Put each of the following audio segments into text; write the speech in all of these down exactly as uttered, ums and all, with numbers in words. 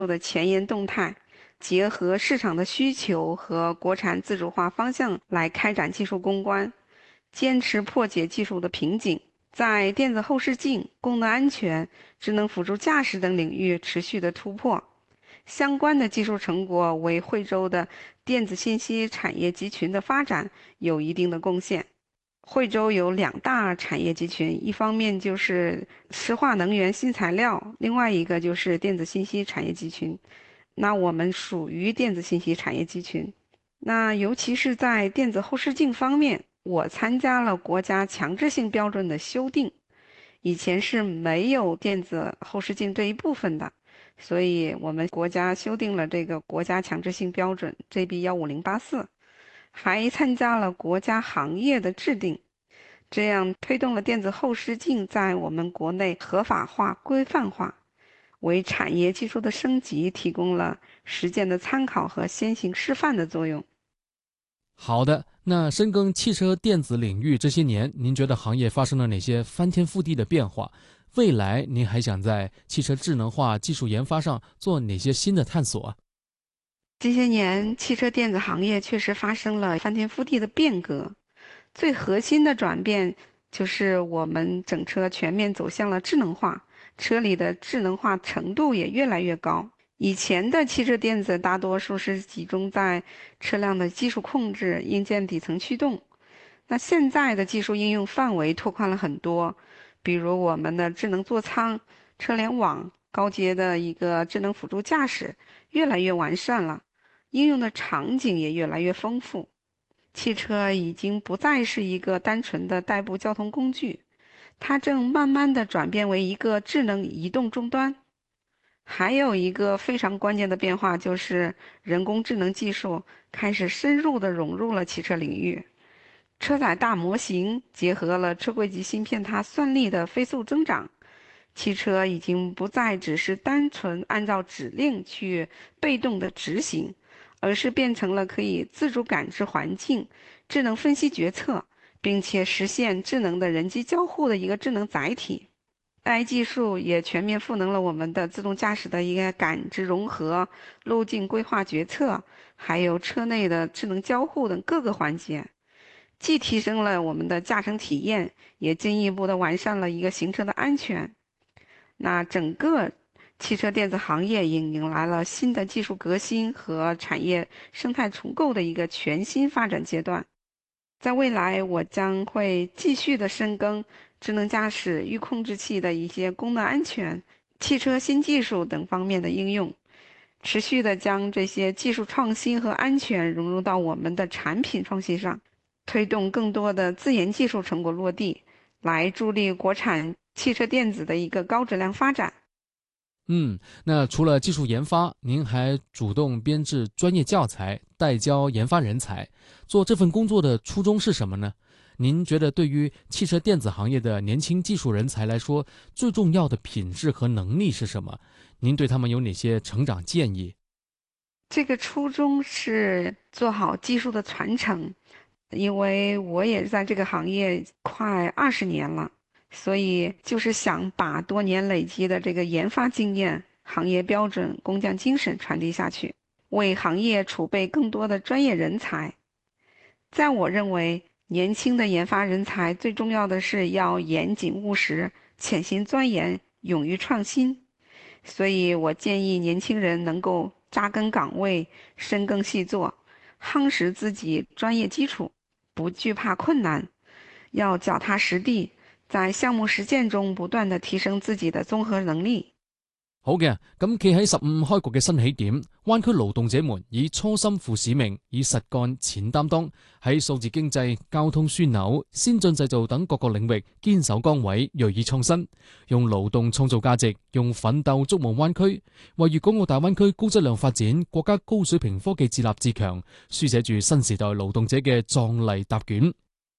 的前沿动态，结合市场的需求和国产自主化方向来开展技术攻关，坚持破解技术的瓶颈，在电子后视镜、功能安全、智能辅助驾驶等领域持续的突破。相关的技术成果为惠州的电子信息产业集群的发展有一定的贡献。惠州有两大产业集群，一方面就是石化能源新材料，另外一个就是电子信息产业集群。那我们属于电子信息产业集群。那尤其是在电子后视镜方面，我参加了国家强制性标准的修订，以前是没有电子后视镜这一部分的，所以我们国家修订了这个国家强制性标准 J B 幺五零八四，还参加了国家行业的制定，这样推动了电子后视镜在我们国内合法化、规范化，为产业技术的升级提供了实践的参考和先行示范的作用。 好的，那深耕汽车电子领域这些年，您觉得行业发生了哪些翻天覆地的变化？未来您还想在汽车智能化技术研发上做哪些新的探索啊？ 这些年，汽车电子行业确实发生了翻天覆地的变革。最核心的转变就是我们整车全面走向了智能化，车里的智能化程度也越来越高。以前的汽车电子大多数是集中在车辆的技术控制、硬件底层驱动，那现在的技术应用范围拓宽了很多，比如我们的智能座舱、车联网、高阶的一个智能辅助驾驶越来越完善了，应用的场景也越来越丰富。汽车已经不再是一个单纯的代步交通工具，它正慢慢的转变为一个智能移动终端。还有一个非常关键的变化就是人工智能技术开始深入的融入了汽车领域。车载大模型结合了车柜级芯片它算力的飞速增长，汽车已经不再只是单纯按照指令去被动的执行，而是变成了可以自主感知环境、智能分析决策，并且实现智能的人机交互的一个智能载体。A I 技术也全面赋能了我们的自动驾驶的一个感知融合、路径规划决策，还有车内的智能交互等各个环节。既提升了我们的驾乘体验，也进一步的完善了一个行车的安全。那整个汽车电子行业迎迎来了新的技术革新和产业生态重构的一个全新发展阶段。在未来，我将会继续的深耕智能驾驶、预控制器的一些功能安全、汽车新技术等方面的应用，持续的将这些技术创新和安全融入到我们的产品创新上。推动更多的自研技术成果落地，来助力国产汽车电子的一个高质量发展。 嗯，那除了技术研发，您还主动编制专业教材，带教研发人才。做这份工作的初衷是什么呢？您觉得对于汽车电子行业的年轻技术人才来说，最重要的品质和能力是什么？您对他们有哪些成长建议？ 这个初衷是做好技术的传承，因为我也在这个行业快二十年了，所以就是想把多年累积的这个研发经验、行业标准、工匠精神传递下去，为行业储备更多的专业人才。在我认为，年轻的研发人才最重要的是要严谨务实、潜心钻研、勇于创新。所以我建议年轻人能够扎根岗位、深耕细作，夯实自己专业基础，不惧怕困难，要脚踏实地，在项目实践中不断地提升自己的综合能力。 好嘅，咁企喺十五開局嘅新起點，灣區勞動者們以初心負使命，以實幹錢擔當，喺數字經濟、交通樞紐、先進製造等各個領域堅守崗位，鋭意創新，用勞動創造價值，用奮鬥築夢灣區，為粵港澳大灣區高質量發展、國家高水平科技自立自強，書寫住新時代勞動者嘅壯麗答卷。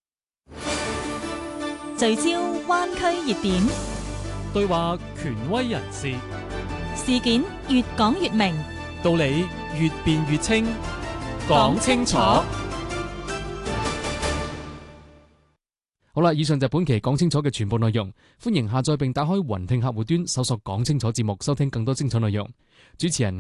聚焦灣區熱點， 對話權威人士， 事件越講越明， 道理越辯越清，講清楚。 好啦，以上就係本期講清楚嘅全部內容。歡迎下載並打開雲聽客戶端，搜索講清楚節目，收聽更多精彩內容。主持人